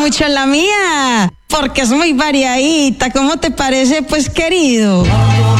mucho la mía, porque es muy variadita. ¿Cómo te parece, pues, querido?